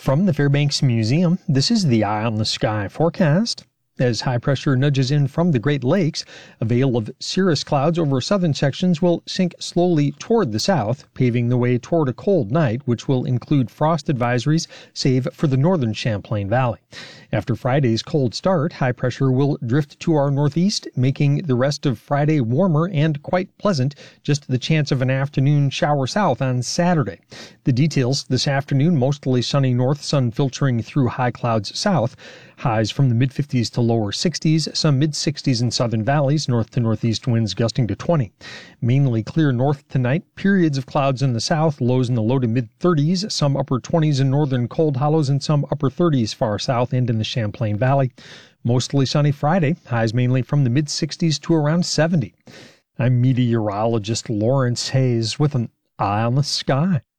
From the Fairbanks Museum, this is the Eye on the Sky forecast. As high pressure nudges in from the Great Lakes, a veil of cirrus clouds over southern sections will sink slowly toward the south, paving the way toward a cold night, which will include frost advisories, save for the northern Champlain Valley. After Friday's cold start, high pressure will drift to our northeast, making the rest of Friday warmer and quite pleasant, just the chance of an afternoon shower south on Saturday. The details this afternoon: mostly sunny north, sun filtering through high clouds south. Highs from the mid-50s to lower 60s, some mid-60s in southern valleys, north to northeast winds gusting to 20. Mainly clear north tonight, periods of clouds in the south, lows in the low to mid-30s, some upper 20s in northern cold hollows, and some upper 30s far south and in the Champlain Valley. Mostly sunny Friday, highs mainly from the mid-60s to around 70. I'm meteorologist Lawrence Hayes with an Eye on the Sky.